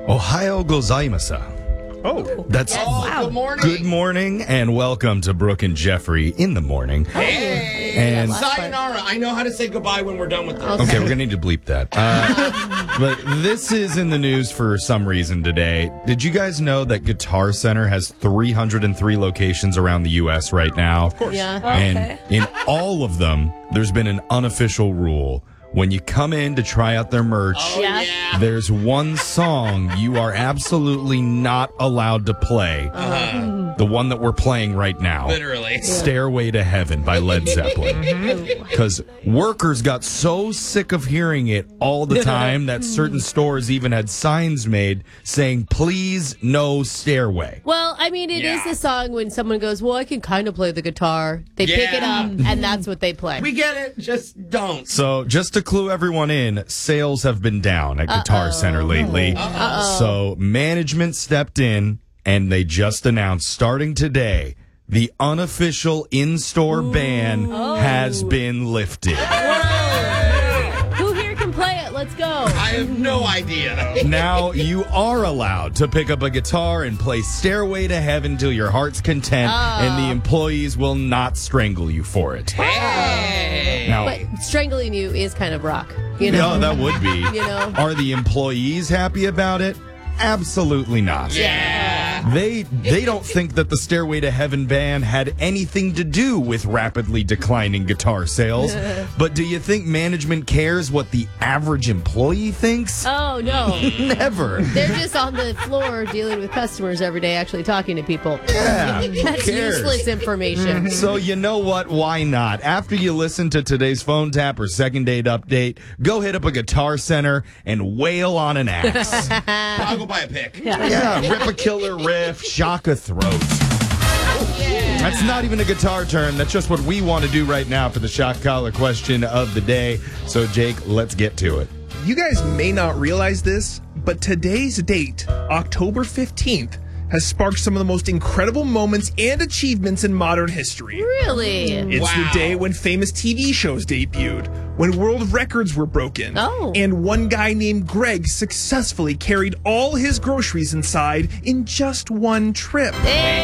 Ohio gozaimasu. Oh. That's Good morning. good morning and welcome to Brooke and Jeffrey in the morning. Hey. And Sayonara. I know how to say goodbye when we're done with this. okay, we're going to need to bleep that. But this is in the news for some reason today. Did you guys know that Guitar Center has 303 locations around the U.S. right now? Of course. Yeah. And in all of them, there's been an unofficial rule. When you come in to try out their merch, Yeah. there's one song you are absolutely not allowed to play. The one that we're playing right now. Literally. Stairway to Heaven by Led Zeppelin. Because workers got so sick of hearing it all the time that certain stores even had signs made saying, please, no stairway. Well, I mean, it is the song when someone goes, well, I can kind of play the guitar. They pick it Yeah. up, and that's what they play. We get it. Just don't. So just to clue everyone in, sales have been down at Guitar Center lately. So management stepped in and they just announced starting today, the unofficial in-store ban has been lifted. Who here can play it? Let's go. I have no idea. Now you are allowed to pick up a guitar and play Stairway to Heaven till your heart's content, and the employees will not strangle you for it. Hey. Now, But strangling you is kind of rock, you know? no, that would be. You know? Are the employees happy about it? Absolutely not. Yeah. They don't think that the Stairway to Heaven ban had anything to do with rapidly declining guitar sales. But do you think management cares what the average employee thinks? Oh, no. Never. They're just on the floor dealing with customers every day, actually talking to people. Yeah, who That's cares? useless information. So you know what? Why not? After you listen to today's phone tap or second date update, go hit up a Guitar Center and wail on an axe. I'll go buy a pick. Yeah, rip a killer riff, shock a throat. That's not even a guitar term. That's just what we want to do right now for the shock collar question of the day. So, Jake, let's get to it. You guys may not realize this, but today's date, October 15th, has sparked some of the most incredible moments and achievements in modern history. Really? It's the day when famous TV shows debuted, when world records were broken, and one guy named Greg successfully carried all his groceries inside in just one trip.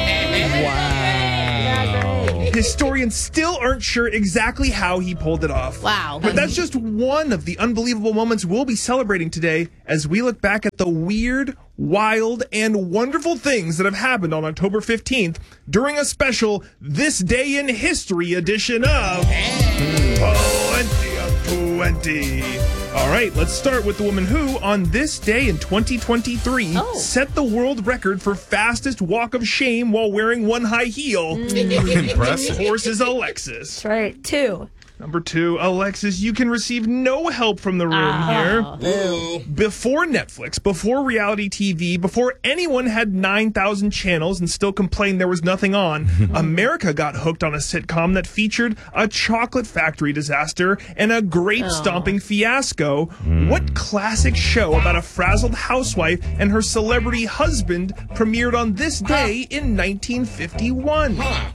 Historians still aren't sure exactly how he pulled it off. Wow. But that's just one of the unbelievable moments we'll be celebrating today as we look back at the weird, wild, and wonderful things that have happened on October 15th during a special This Day in History edition of Plenty of 20. All right, let's start with the woman who, on this day in 2023, set the world record for fastest walk of shame while wearing one high heel. Impressive. Of course, is Alexis. That's right. 2. Number 2, Alexis, you can receive no help from the room here. Ooh. Before Netflix, before reality TV, before anyone had 9,000 channels and still complained there was nothing on, America got hooked on a sitcom that featured a chocolate factory disaster and a grape stomping fiasco. What classic show about a frazzled housewife and her celebrity husband premiered on this day in 1951?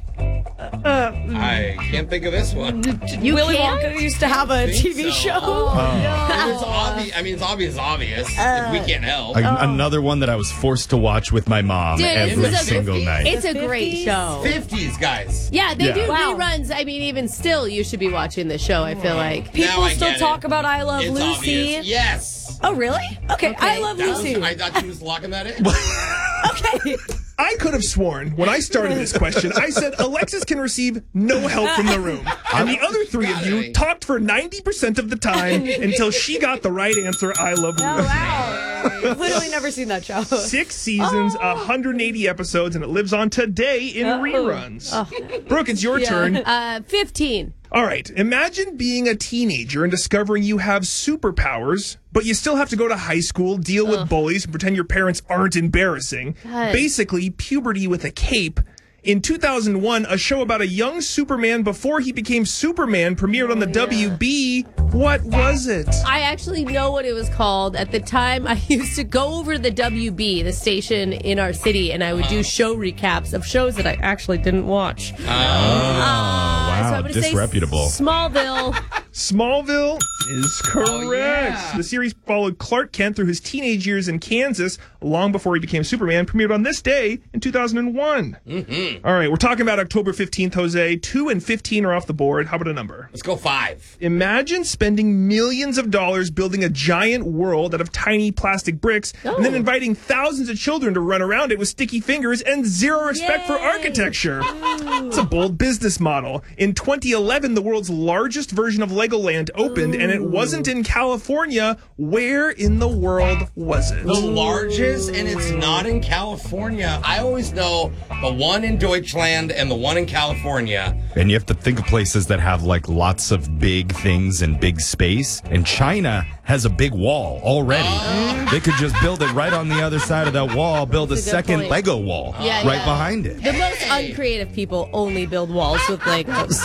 I can't think of this one. Willy Wonka used to have a TV show. It's obvious. If we can't help. Another one that I was forced to watch with my mom Dude, every this is a- single night. It's a great show. 50s, guys. Yeah, they do Wow. reruns. I mean, even still, you should be watching the show, I feel like. Now People I still get talk it. about I Love It's Lucy. obvious. Yes. Oh, really? Okay. I Love Lucy. I thought she was locking that in. Okay. I could have sworn when I started this question, I said Alexis can receive no help from the room. And the other three of you talked for 90% of the time until she got the right answer, I Love Lucy. Oh, wow. Literally never seen that show. 6 seasons, 180 episodes, and it lives on today in reruns. Brooke, it's your turn. 15. All right, imagine being a teenager and discovering you have superpowers, but you still have to go to high school, deal with bullies, and pretend your parents aren't embarrassing. God. Basically, puberty with a cape. In 2001, a show about a young Superman before he became Superman premiered on the WB. What was it? I actually know what it was called. At the time, I used to go over to the WB, the station in our city, and I would do show recaps of shows that I actually didn't watch. Wow, So I'm gonna say disreputable. Smallville. Smallville is correct. Oh, yeah. The series followed Clark Kent through his teenage years in Kansas, long before he became Superman, premiered on this day in 2001. All right, we're talking about October 15th, Jose. 2 and 15 are off the board. How about a number? Let's go 5. Imagine spending millions of dollars building a giant world out of tiny plastic bricks and then inviting thousands of children to run around it with sticky fingers and zero respect for architecture. It's a bold business model. In 2011, the world's largest version of Legoland opened, and it wasn't in California. Where in the world was it? The largest, and it's not in California. I always know the one in Deutschland and the one in California. And you have to think of places that have like lots of big things and big space. And China has a big wall already. They could just build it right on the other side of that wall, build a That's a good second point. Lego wall right behind it. The most uncreative people only build walls with Legos.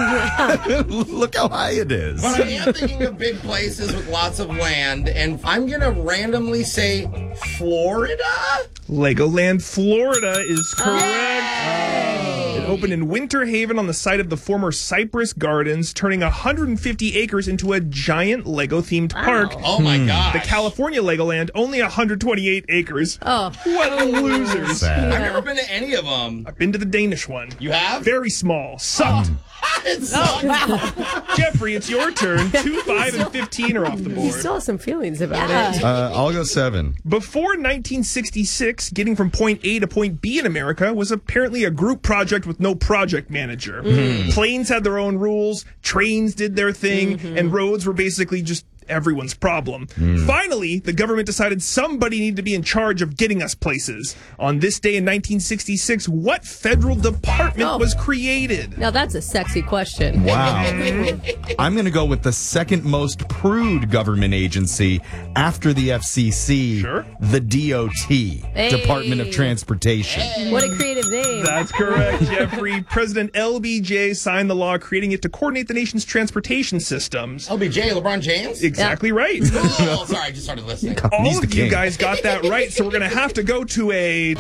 Look how high it is. But I am thinking of big places with lots of land, and I'm going to randomly say Florida? Legoland, Florida is correct. It opened in Winter Haven on the site of the former Cypress Gardens, turning 150 acres into a giant Lego-themed park. Oh, my gosh. The California Legoland, only 128 acres. Oh. What losers. Sad. I've never been to any of them. I've been to the Danish one. You have? Very small. Sucked. It sucks. Jeffrey, it's your turn. 2, 5, and 15 are off the You board. still have some feelings about it. I'll go 7. Before 1966, getting from point A to point B in America was apparently a group project with no project manager. Planes had their own rules, trains did their thing, and roads were basically just everyone's problem. Finally, the government decided somebody needed to be in charge of getting us places. On this day in 1966, what federal department was created? Now that's a sexy question. Wow. I'm going to go with the second most prude government agency after the FCC, Sure. the DOT, Department of Transportation. What a creative name. That's correct, Jeffrey. President LBJ signed the law creating it to coordinate the nation's transportation systems. LBJ, LeBron James? Exactly right. Oh, sorry, I just started listening. All He's of the you king. guys got that right, so we're going to have to go to a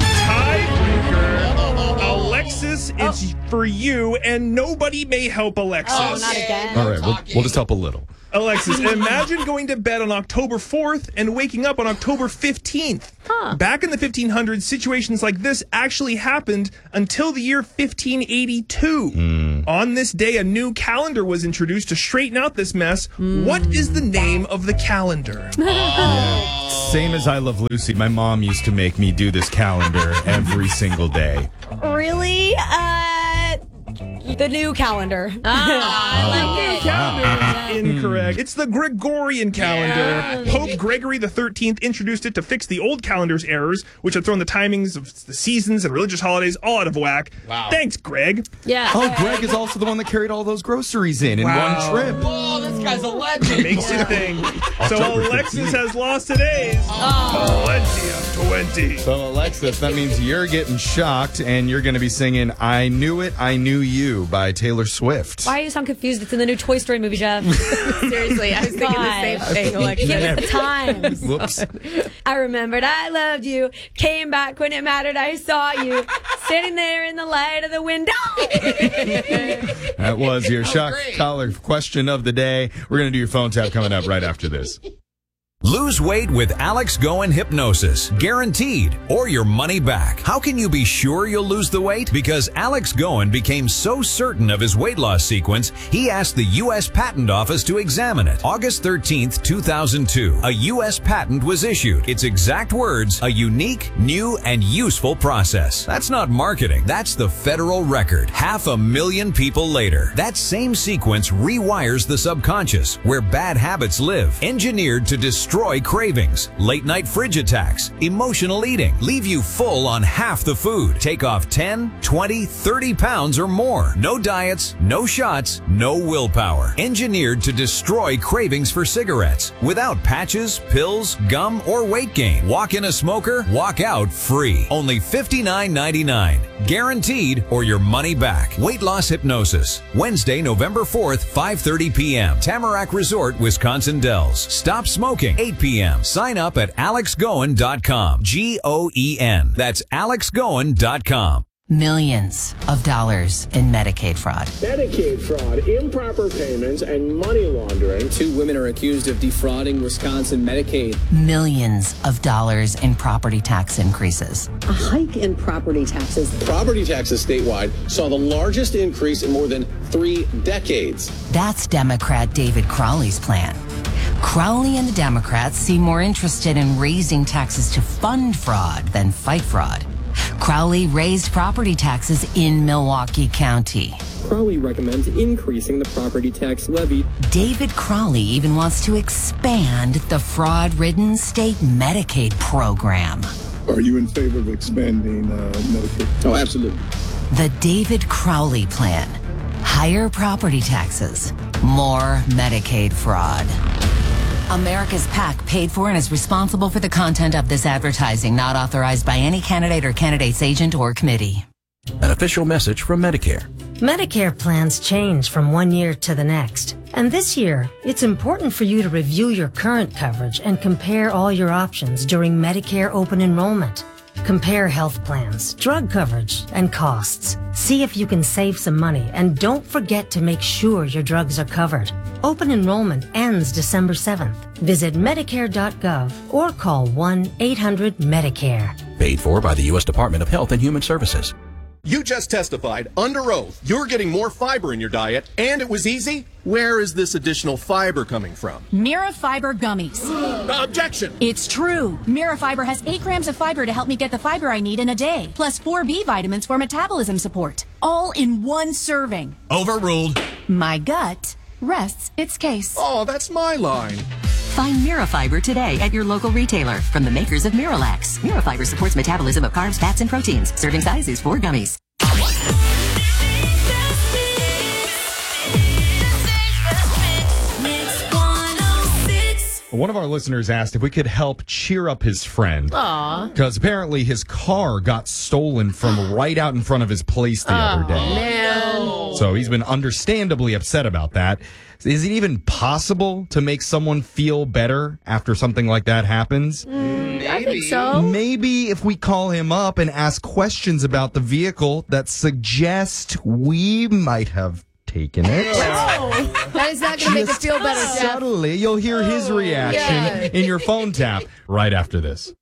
tiebreaker. Alexis, it's for you, and nobody may help Alexis. Oh, not again. All right, we'll just help a little. Alexis, imagine going to bed on October 4th and waking up on October 15th. Back in the 1500s, situations like this actually happened until the year 1582. On this day, a new calendar was introduced to straighten out this mess. What is the name of the calendar? Same as I Love Lucy, my mom used to make me do this calendar every single day. Really? The new calendar. Incorrect. It's the Gregorian calendar. Pope Gregory XIII introduced it to fix the old calendar's errors, which had thrown the timings of the seasons and religious holidays all out of whack. Wow. Thanks, Greg. Yeah. Oh, Greg is also the one that carried all those groceries in Wow. one trip. Oh, this guy's a legend. Makes you think. So October Alexis 15th. has lost today's 20 of 20. So, Alexis, that means you're getting shocked, and you're going to be singing I Knew It, I Knew You by Taylor Swift. Why are you sound confused? It's in the new Toy Story movie, Jeff. Seriously, I was thinking the same thing, Alexis. Give it the times. Whoops. I remembered I loved you. Came back when it mattered. I saw you standing there in the light of the window. That was your shock great. collar question of the day. We're going to do your phone tap coming up right after this. Lose weight with Alex Goen Hypnosis. Guaranteed. Or your money back. How can you be sure you'll lose the weight? Because Alex Goen became so certain of his weight loss sequence, he asked the U.S. Patent Office to examine it. August 13th, 2002, a U.S. patent was issued. Its exact words, a unique, new, and useful process. That's not marketing. That's the federal record. 500,000 people later. That same sequence rewires the subconscious, where bad habits live. Engineered to destroy cravings, late night fridge attacks, emotional eating, leave you full on half the food, take off 10, 20, 30 pounds or more. No diets, no shots, no willpower. Engineered to destroy cravings for cigarettes without patches, pills, gum, or weight gain. Walk in a smoker, walk out free. Only $59.99. Guaranteed or your money back. Weight loss hypnosis. Wednesday, November 4th, 5:30 p.m. Tamarack Resort, Wisconsin Dells. Stop smoking. 8 p.m. Sign up at alexgoen.com. Goen. That's alexgoen.com. millions of dollars in Medicaid fraud. Medicaid fraud, improper payments, and money laundering. 2 women are accused of defrauding Wisconsin Medicaid. Millions of dollars in property tax increases. A hike in property taxes. Property taxes statewide saw the largest increase in more than 3 decades. That's Democrat David Crowley's plan. Crowley and the Democrats seem more interested in raising taxes to fund fraud than fight fraud. Crowley raised property taxes in Milwaukee County. Crowley recommends increasing the property tax levy. David Crowley even wants to expand the fraud-ridden state Medicaid program. Are you in favor of expanding Medicaid? Oh, absolutely. The David Crowley plan. Higher property taxes, more Medicaid fraud. America's PAC paid for and is responsible for the content of this advertising, not authorized by any candidate or candidate's agent or committee. An official message from Medicare. Medicare plans change from one year to the next. And this year, it's important for you to review your current coverage and compare all your options during Medicare open enrollment. Compare health plans, drug coverage, and costs. See if you can save some money, and don't forget to make sure your drugs are covered. Open enrollment ends December 7th. Visit Medicare.gov or call 1-800-MEDICARE. Paid for by the U.S. Department of Health and Human Services. You just testified under oath you're getting more fiber in your diet, and it was easy. Where is this additional fiber coming from? Mirafiber gummies. Objection! It's true. Mirafiber has 8 grams of fiber to help me get the fiber I need in a day, plus 4 B vitamins for metabolism support, all in one serving. Overruled. My gut rests its case. Oh, that's my line. Find Mirafiber today at your local retailer from the makers of Miralax. Mirafiber supports metabolism of carbs, fats, and proteins. Serving size is 4 gummies. One of our listeners asked if we could help cheer up his friend. Aw. Because apparently his car got stolen from right out in front of his place the other day. Man. So he's been understandably upset about that. Is it even possible to make someone feel better after something like that happens? I think so. Maybe if we call him up and ask questions about the vehicle that suggest we might have taken it. That is not going to make it feel better, Jeff. Subtly, you'll hear his reaction in your phone tap right after this.